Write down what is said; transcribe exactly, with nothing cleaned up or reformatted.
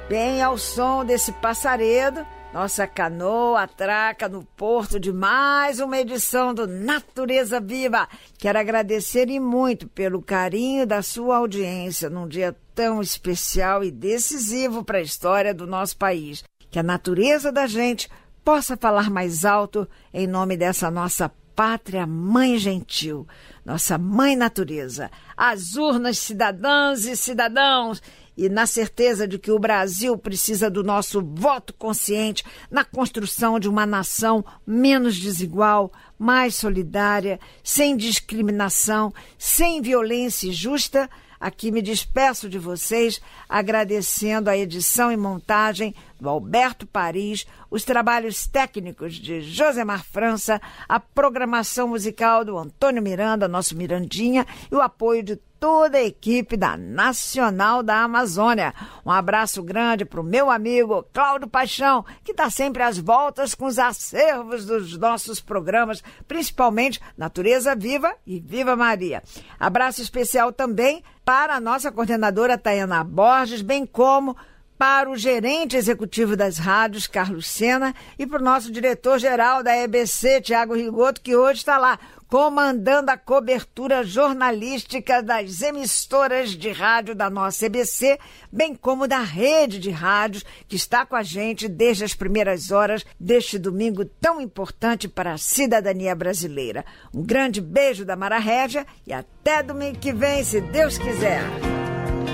Bem ao som desse passaredo, nossa canoa atraca no porto de mais uma edição do Natureza Viva. Quero agradecer e muito pelo carinho da sua audiência num dia tão especial e decisivo para a história do nosso país. Que a natureza da gente possa falar mais alto em nome dessa nossa pátria mãe gentil, nossa mãe natureza, as urnas cidadãs e cidadãos, e na certeza de que o Brasil precisa do nosso voto consciente na construção de uma nação menos desigual, mais solidária, sem discriminação, sem violência e justa. Aqui me despeço de vocês, agradecendo a edição e montagem do Alberto Paris, os trabalhos técnicos de Josemar França, a programação musical do Antônio Miranda, nosso Mirandinha, e o apoio de toda a equipe da Nacional da Amazônia. Um abraço grande para o meu amigo Cláudio Paixão, que está sempre às voltas com os acervos dos nossos programas, principalmente Natureza Viva e Viva Maria. Abraço especial também para a nossa coordenadora Tayana Borges, bem como para o gerente executivo das rádios, Carlos Sena, e para o nosso diretor-geral da E B C, Tiago Rigoto, que hoje está lá comandando a cobertura jornalística das emissoras de rádio da nossa E B C, bem como da rede de rádios que está com a gente desde as primeiras horas deste domingo tão importante para a cidadania brasileira. Um grande beijo da Mara Régia e até domingo que vem, se Deus quiser.